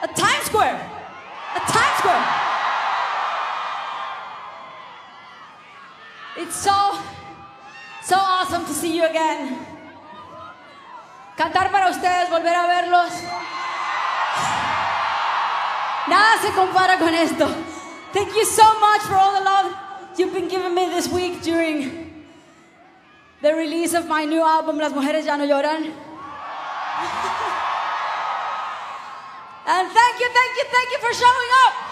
At Times Square. At Times Square. It's so awesome to see you again. Cantar para ustedes, volver a verlos. Nada se compara con esto. Thank you so much for all the love you've been giving me this week during the release of my new album, Las Mujeres Ya No Lloran. And thank you for showing up.